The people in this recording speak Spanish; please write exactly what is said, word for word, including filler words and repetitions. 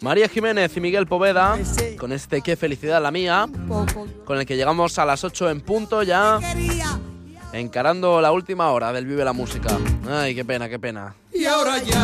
María Jiménez y Miguel Poveda, con este Qué felicidad la mía, con el que llegamos a las ocho en punto ya, encarando la última hora del Vive la Música. Ay, qué pena, qué pena. Y ahora ya